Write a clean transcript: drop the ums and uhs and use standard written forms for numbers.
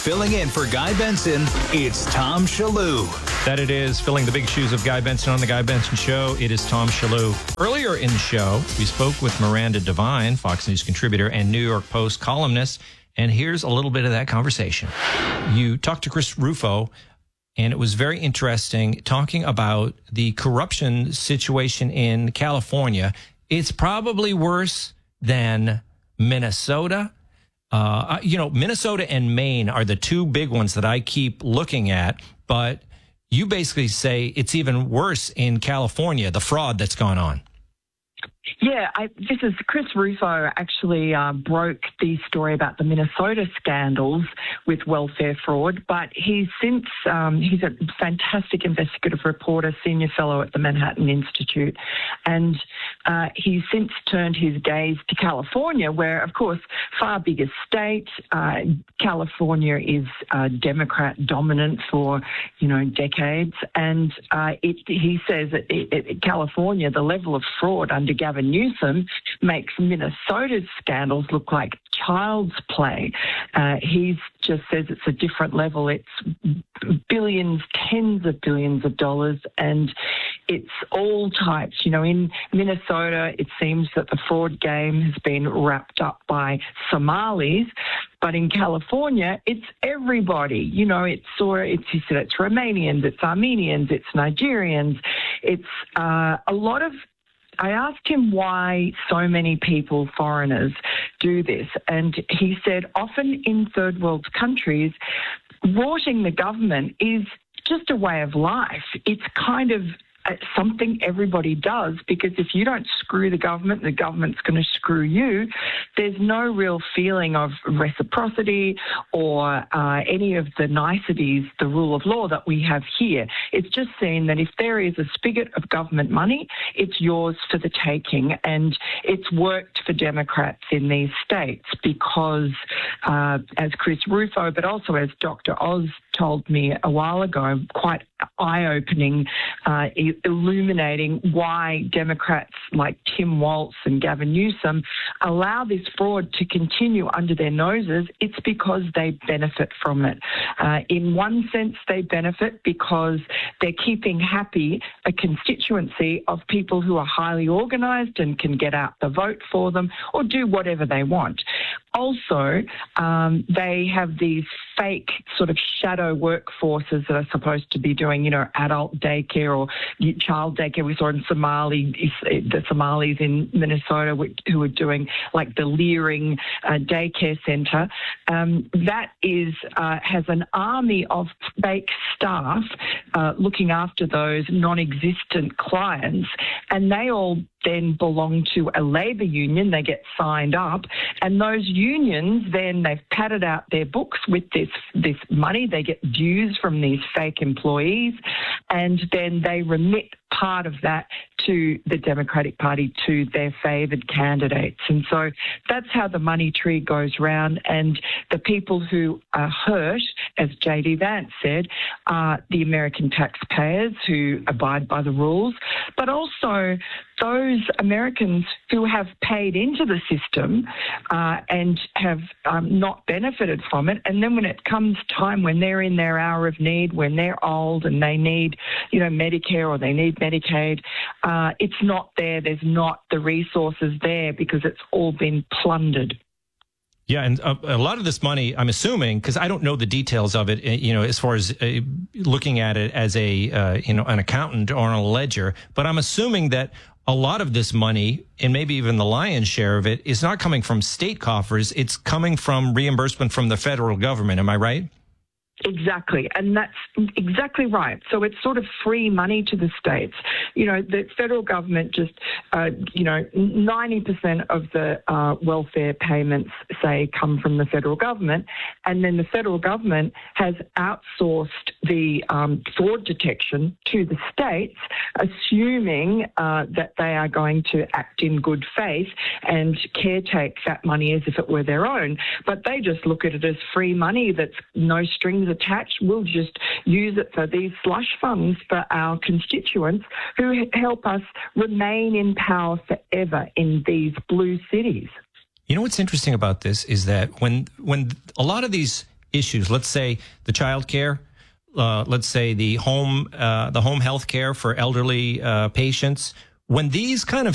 Filling in for Guy Benson, it's Tom Shillue. That it is, filling the big shoes of Guy Benson on The Guy Benson Show. It is Tom Shillue. Earlier in the show, we spoke with Miranda Devine, Fox News contributor and New York Post columnist, and here's a little bit of that conversation. You talked to Chris Rufo, and it was very interesting talking about the corruption situation in California. It's probably worse than Minnesota. Minnesota and Maine are the two big ones that I keep looking at, but you basically say it's even worse in California, the fraud that's gone on. Yeah, this is Chris Rufo actually broke the story about the Minnesota scandals with welfare fraud, but he's a fantastic investigative reporter, senior fellow at the Manhattan Institute, and he's since turned his gaze to California, where, of course, far bigger state. California is Democrat dominant for, decades, and he says that California, the level of fraud under Gavin Newsom makes Minnesota's scandals look like child's play. He just says it's a different level. It's billions, tens of billions of dollars, and it's all types. In Minnesota, it seems that the fraud game has been wrapped up by Somalis, but in California, it's everybody. It's Romanians, it's Armenians, it's Nigerians. It's a lot of. I asked him why so many people, foreigners, do this, and he said often in third world countries, rorting the government is just a way of life. It's kind of something everybody does, because if you don't screw the government's going to screw you. There's no real feeling of reciprocity or any of the niceties, the rule of law that we have here. It's just seen that if there is a spigot of government money, it's yours for the taking. And it's worked for Democrats in these states because, as Chris Rufo, but also as Dr. Oz told me a while ago, quite eye-opening, illuminating why Democrats like Tim Walz and Gavin Newsom allow this fraud to continue under their noses. It's because they benefit from it. In one sense, they benefit because they're keeping happy a constituency of people who are highly organised and can get out the vote for them or do whatever they want. Also, they have these fake sort of shadow workforces that are supposed to be doing, adult daycare or child daycare. We saw in the Somalis in Minnesota who are doing like the Leering daycare centre. That has an army of fake staff looking after those non-existent clients, and they all then belong to a labour union. They get signed up, and those unions then, they've padded out their books with this money. They get dues from these fake employees, and then they remit part of that to the Democratic Party, to their favoured candidates. And so that's how the money tree goes round. And the people who are hurt, as J.D. Vance said, are the American taxpayers who abide by the rules, but also those Americans who have paid into the system and have not benefited from it. And then when it comes time when they're in their hour of need, when they're old and they need, Medicare or they need Medicaid, it's not there. There's not the resources there because it's all been plundered. Yeah, and a lot of this money, I'm assuming, because I don't know the details of it, as far as looking at it as an accountant or on a ledger, but I'm assuming that a lot of this money, and maybe even the lion's share of it, is not coming from state coffers. It's coming from reimbursement from the federal government. Am I right? Exactly, and that's exactly right. So it's sort of free money to the states. The federal government just, 90% of the welfare payments, say, come from the federal government, and then the federal government has outsourced the fraud detection to the states, assuming that they are going to act in good faith and caretake that money as if it were their own. But they just look at it as free money that's no strings attached. We'll just use it for these slush funds for our constituents who help us remain in power forever in these blue cities. What's interesting about this is that when a lot of these issues, let's say the child care, let's say the home health care for elderly patients, when these kind of